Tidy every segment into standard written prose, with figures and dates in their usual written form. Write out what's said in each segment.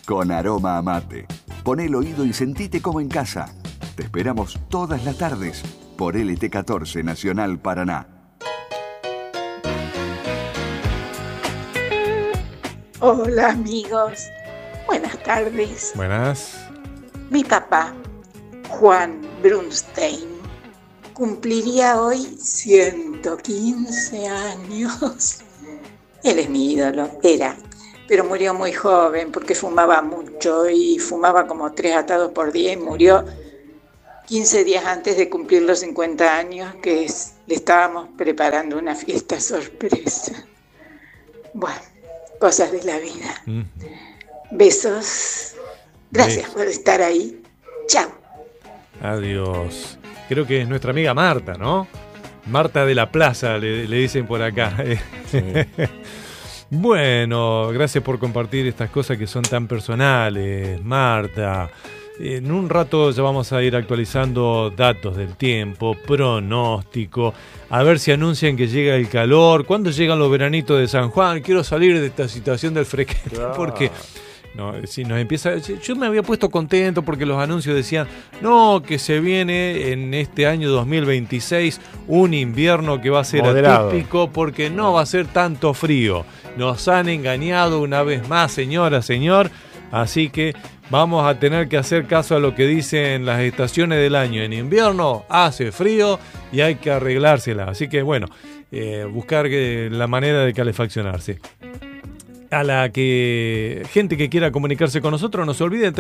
con aroma a mate. Pon el oído y sentite como en casa. Te esperamos todas las tardes por LT14 Nacional Paraná. Hola amigos, buenas tardes. Buenas. Mi papá, Juan Brunstein, cumpliría hoy 115 años. Él es mi ídolo, era, pero murió muy joven porque fumaba mucho y fumaba como 3 atados por día y murió 15 días antes de cumplir los 50 años, le estábamos preparando una fiesta sorpresa. Bueno, cosas de la vida. Besos. Gracias por estar ahí. Chao. Adiós. Creo que es nuestra amiga Marta, ¿no? Marta de la Plaza, le dicen por acá. Sí. Bueno, gracias por compartir estas cosas que son tan personales, Marta. En un rato ya vamos a ir actualizando datos del tiempo, pronóstico, a ver si anuncian que llega el calor, cuándo llegan los veranitos de San Juan. Quiero salir de esta situación del fresquete, claro. Porque no, si nos empieza, yo me había puesto contento porque los anuncios decían no, que se viene en este año 2026 un invierno que va a ser moderado, atípico porque no va a ser tanto frío. Nos han engañado una vez más, señora, señor, así que vamos a tener que hacer caso a lo que dicen las estaciones del año. En invierno hace frío y hay que arreglársela. Así que bueno, buscar la manera de calefaccionarse. A la gente que quiera comunicarse con nosotros, no se olviden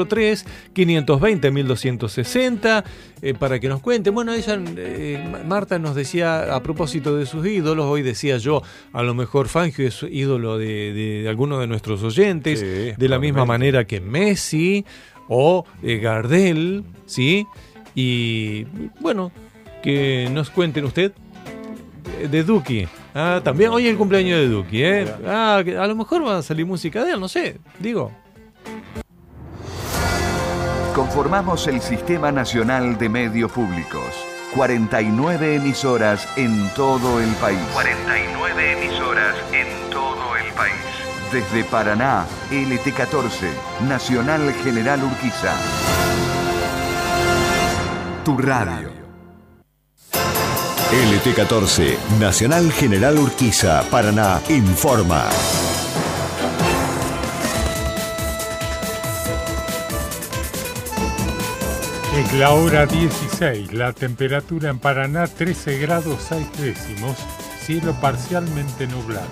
343-520-1260 para que nos cuenten. Bueno, ella, Marta nos decía a propósito de sus ídolos, hoy decía yo, a lo mejor Fangio es ídolo de algunos de nuestros oyentes, sí, de la misma manera que Messi o Gardel, ¿sí? Y bueno, que nos cuenten usted de Duki. Ah, también hoy es el cumpleaños de Duki, ¿eh? Ah, a lo mejor va a salir música de él, no sé, digo. Conformamos el Sistema Nacional de Medios Públicos. 49 emisoras en todo el país. 49 emisoras en todo el país. Desde Paraná, LT14, Nacional General Urquiza. Tu radio. LT14, Nacional General Urquiza, Paraná, informa. Es la hora 16, la temperatura en Paraná 13 grados 6 décimos, cielo parcialmente nublado.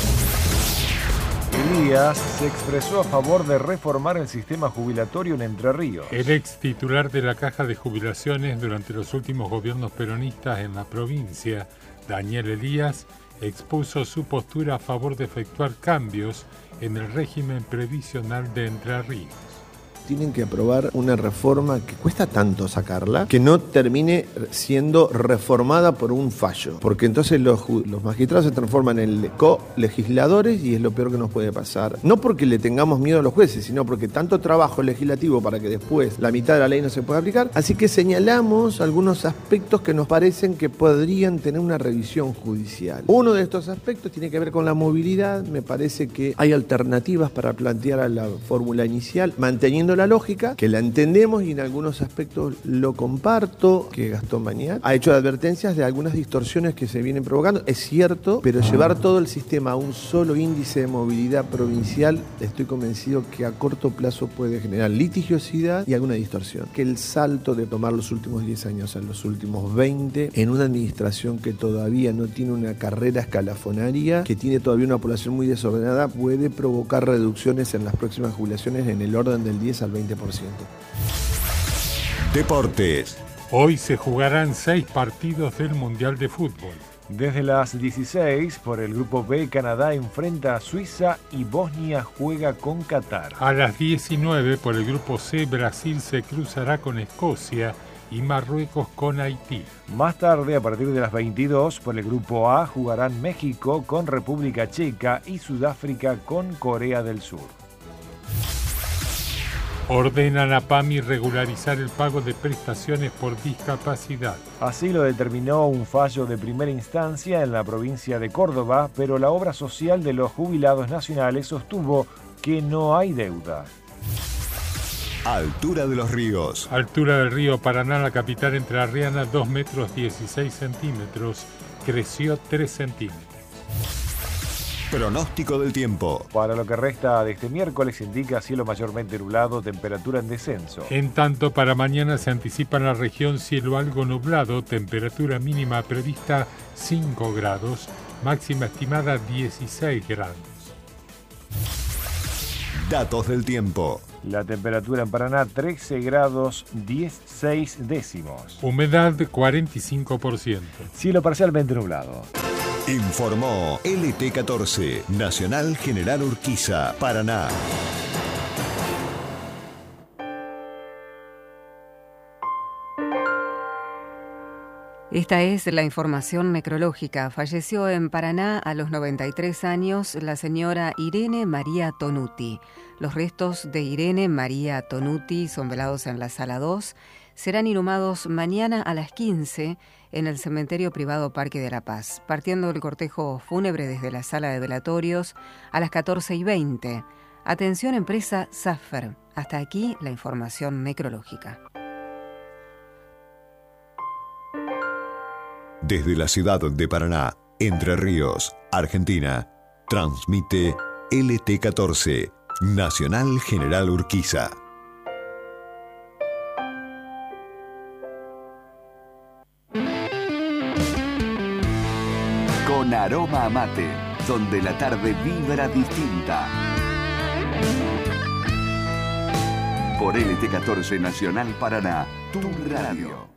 Elías se expresó a favor de reformar el sistema jubilatorio en Entre Ríos. El ex titular de la Caja de Jubilaciones durante los últimos gobiernos peronistas en la provincia, Daniel Elías, expuso su postura a favor de efectuar cambios en el régimen previsional de Entre Ríos. Tienen que aprobar una reforma que cuesta tanto sacarla, que no termine siendo reformada por un fallo. Porque entonces los magistrados se transforman en co-legisladores y es lo peor que nos puede pasar. No porque le tengamos miedo a los jueces, sino porque tanto trabajo legislativo para que después la mitad de la ley no se pueda aplicar. Así que señalamos algunos aspectos que nos parecen que podrían tener una revisión judicial. Uno de estos aspectos tiene que ver con la movilidad. Me parece que hay alternativas para plantear a la fórmula inicial, manteniendo la lógica, que la entendemos y en algunos aspectos lo comparto, que Gastón Bañat ha hecho advertencias de algunas distorsiones que se vienen provocando, es cierto, pero llevar todo el sistema a un solo índice de movilidad provincial, estoy convencido que a corto plazo puede generar litigiosidad y alguna distorsión. Que el salto de tomar los últimos 10 años a los últimos 20, en una administración que todavía no tiene una carrera escalafonaria, que tiene todavía una población muy desordenada, puede provocar reducciones en las próximas jubilaciones en el orden del 10 al 20%. Deportes. Hoy se jugarán 6 partidos del Mundial de Fútbol. Desde las 16, por el grupo B, Canadá enfrenta a Suiza y Bosnia juega con Qatar. A las 19, por el grupo C, Brasil se cruzará con Escocia y Marruecos con Haití. Más tarde, a partir de las 22, por el grupo A, jugarán México con República Checa y Sudáfrica con Corea del Sur. Ordenan a PAMI regularizar el pago de prestaciones por discapacidad. Así lo determinó un fallo de primera instancia en la provincia de Córdoba, pero la obra social de los jubilados nacionales sostuvo que no hay deuda. Altura de los ríos. Altura del río Paraná, la capital entrerriana, 2 metros 16 centímetros. Creció 3 centímetros. Pronóstico del tiempo. Para lo que resta de este miércoles indica cielo mayormente nublado, temperatura en descenso. En tanto, para mañana se anticipa en la región cielo algo nublado, temperatura mínima prevista 5 grados, máxima estimada 16 grados. Datos del tiempo. La temperatura en Paraná 13 grados 16 décimos. Humedad 45%. Cielo parcialmente nublado. Informó LT14, Nacional General Urquiza, Paraná. Esta es la información necrológica. Falleció en Paraná a los 93 años la señora Irene María Tonuti. Los restos de Irene María Tonuti son velados en la Sala 2. Serán inhumados mañana a las 15 en el cementerio privado Parque de la Paz, partiendo el cortejo fúnebre desde la sala de velatorios a las 14:20. Atención, empresa Safer. Hasta aquí la información necrológica. Desde la ciudad de Paraná, Entre Ríos, Argentina, transmite LT14, Nacional General Urquiza. Con aroma a mate, donde la tarde vibra distinta. Por LT14 Nacional Paraná, tu radio.